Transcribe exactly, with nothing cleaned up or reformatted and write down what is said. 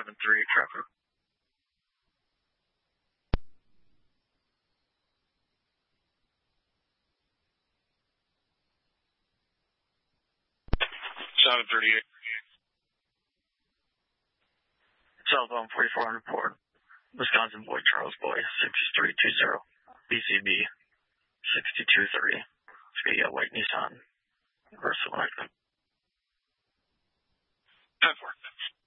seven three traffic. seven thirty-eight. Southbound forty-four hundred Ford. Wisconsin Boy, Charles Boy, six three two zero. B C B, sixty-two thirty. It's going to be a white Nissan. Reverse selected. ten four.